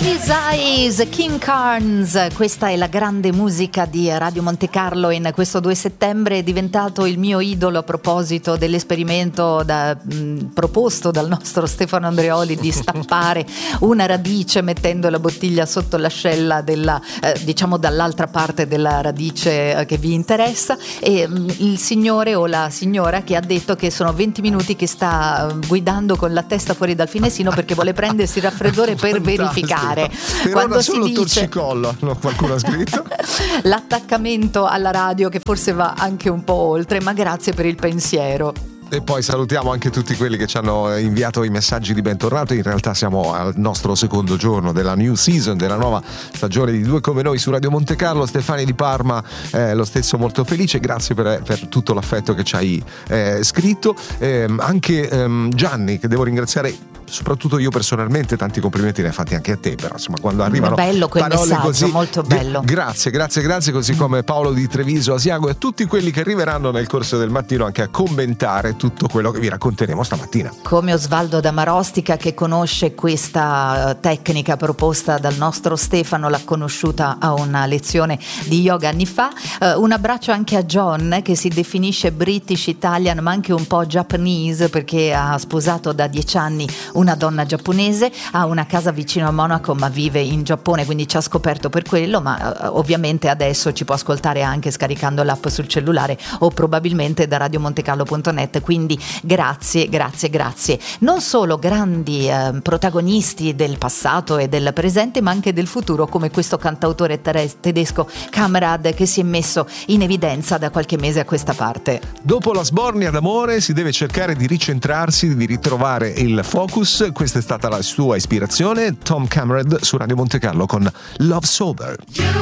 His Eyes, King Carnes, questa è la grande musica di Radio Monte Carlo. In questo 2 settembre è diventato il mio idolo a proposito dell'esperimento proposto dal nostro Stefano Andreoli di stappare una radice mettendo la bottiglia sotto l'ascella della, diciamo dall'altra parte della radice che vi interessa, e il signore o la signora che ha detto che sono 20 minuti che sta guidando con la testa fuori dal finestrino perché vuole prendersi il raffreddore per verificare. Per quando ora si solo dice torcicollo, qualcuno ha scritto. L'attaccamento alla radio, che forse va anche un po' oltre, ma grazie per il pensiero. E poi salutiamo anche tutti quelli che ci hanno inviato i messaggi di bentornato. In realtà siamo al nostro secondo giorno della new season, della nuova stagione di Due Come Noi su Radio Monte Carlo. Stefani di Parma, lo stesso molto felice, grazie per tutto l'affetto che ci hai scritto. Anche Gianni, che devo ringraziare soprattutto io personalmente, tanti complimenti ne hai fatti anche a te, però insomma quando arrivano bello quel parole messaggio, così, molto bello. Grazie, così come Paolo di Treviso, Asiago e tutti quelli che arriveranno nel corso del mattino anche a commentare tutto quello che vi racconteremo stamattina. Come Osvaldo da Marostica, che conosce questa tecnica proposta dal nostro Stefano, l'ha conosciuta a una lezione di yoga anni fa. Un abbraccio anche a John, che si definisce British Italian ma anche un po' Japanese, perché ha sposato da 10 anni una donna giapponese, ha una casa vicino a Monaco ma vive in Giappone, quindi ci ha scoperto per quello, ma ovviamente adesso ci può ascoltare anche scaricando l'app sul cellulare o probabilmente da radiomontecarlo.net, quindi grazie. Non solo grandi protagonisti del passato e del presente, ma anche del futuro, come questo cantautore tedesco Kamerad, che si è messo in evidenza da qualche mese a questa parte. Dopo la sbornia d'amore si deve cercare di ricentrarsi, di ritrovare il focus. Questa è stata la sua ispirazione, Tom Kamerad su Radio Monte Carlo con Love Sober.